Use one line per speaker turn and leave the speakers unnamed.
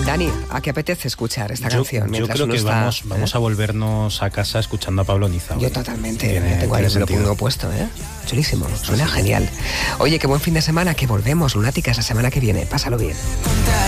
Dani, ¿a qué apetece escuchar esta canción?
Yo creo que vamos a volvernos a casa escuchando a Pablo Niza.
Yo totalmente, tengo ahí lo pongo puesto, ¿eh? Chulísimo, suena genial. Oye, qué buen fin de semana, que volvemos, lunáticas, la semana que viene. Pásalo bien.